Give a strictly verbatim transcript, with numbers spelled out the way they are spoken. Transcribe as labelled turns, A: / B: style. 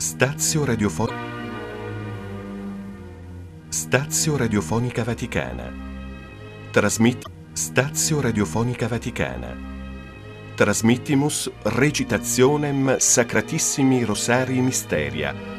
A: Stazio radiofo- Stazio Radiofonica Vaticana. Trasmit Stazio Radiofonica Vaticana. Trasmittimus recitationem Sacratissimi Rosarii Mysteria